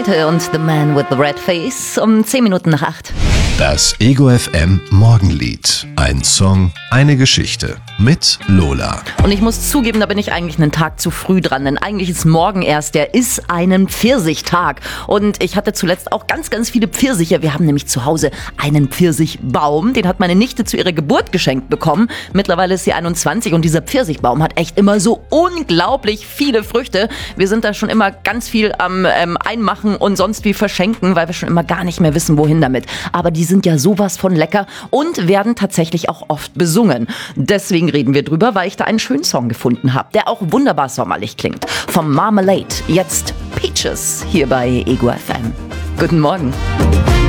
Malte und The Man with the Red Face um 10 Minuten nach 8. Das Ego FM Morgenlied. Ein Song, eine Geschichte mit Lola. Und ich muss zugeben, da bin ich eigentlich einen Tag zu früh dran, denn eigentlich ist morgen erst der einen Pfirsichtag. Und ich hatte zuletzt auch ganz, ganz viele Pfirsiche. Wir haben nämlich zu Hause einen Pfirsichbaum. Den hat meine Nichte zu ihrer Geburt geschenkt bekommen. Mittlerweile ist sie 21 und dieser Pfirsichbaum hat echt immer so unglaublich viele Früchte. Wir sind da schon immer ganz viel am Einmachen und sonst wie verschenken, weil wir schon immer gar nicht mehr wissen, wohin damit. Aber die sind ja sowas von lecker und werden tatsächlich auch oft besungen. Deswegen reden wir drüber, weil ich da einen schönen Song gefunden habe, der auch wunderbar sommerlich klingt. Vom Marmalade, jetzt Peaches hier bei Ego FM. Guten Morgen.